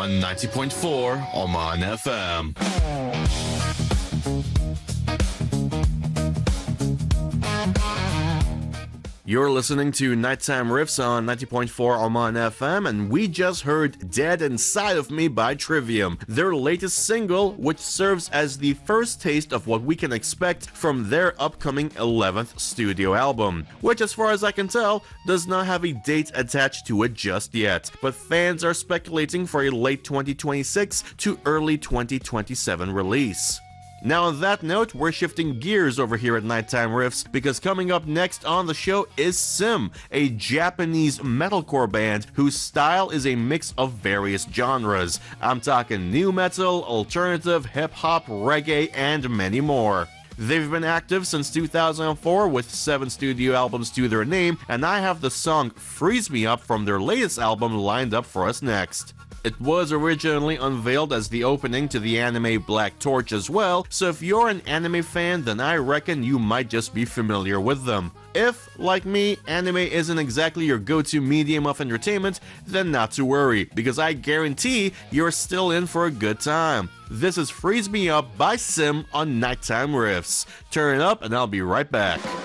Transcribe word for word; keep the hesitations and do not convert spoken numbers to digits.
on ninety point four Oman F M. You're listening to Nighttime Riffs on ninety point four Oman F M, and we just heard Dead Inside of Me by Trivium, their latest single, which serves as the first taste of what we can expect from their upcoming eleventh studio album, which, as far as I can tell, does not have a date attached to it just yet, but fans are speculating for a late twenty twenty-six to early twenty twenty-seven release. Now on that note, we're shifting gears over here at Nighttime Riffs, because coming up next on the show is Sim, a Japanese metalcore band whose style is a mix of various genres. I'm talking nu metal, alternative, hip-hop, reggae, and many more. They've been active since two thousand four with seven studio albums to their name, and I have the song Freeze Me Up from their latest album lined up for us next. It was originally unveiled as the opening to the anime Black Torch as well, so if you're an anime fan, then I reckon you might just be familiar with them. If, like me, anime isn't exactly your go-to medium of entertainment, then not to worry, because I guarantee you're still in for a good time. This is Freeze Me Up by Sim on Nighttime Riffs. Turn it up and I'll be right back.